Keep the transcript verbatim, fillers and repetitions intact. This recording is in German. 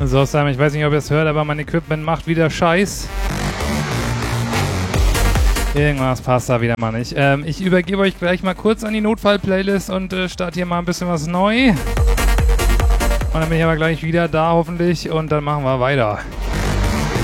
So, Sam, ich weiß nicht, ob ihr es hört, aber mein Equipment macht wieder Scheiß. Irgendwas passt da wieder mal nicht. Ähm, ich übergebe euch gleich mal kurz an die Notfall-Playlist und äh, starte hier mal ein bisschen was neu. Und dann bin ich aber gleich wieder da, hoffentlich. Und dann machen wir weiter.